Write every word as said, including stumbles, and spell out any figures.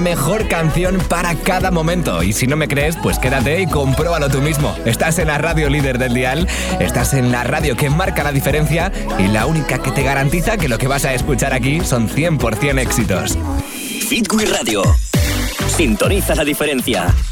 Mejor canción para cada momento. Y si no me crees, pues quédate y compruébalo tú mismo. Estás en la radio líder del dial, estás en la radio que marca la diferencia y la única que te garantiza que lo que vas a escuchar aquí son cien por ciento éxitos. Hit Wii Radio. Sintoniza la diferencia.